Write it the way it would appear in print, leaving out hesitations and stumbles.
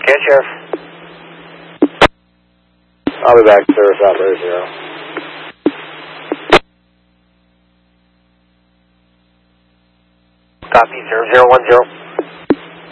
Okay, Sheriff. I'll be back, service operator 0. Copy, 0010.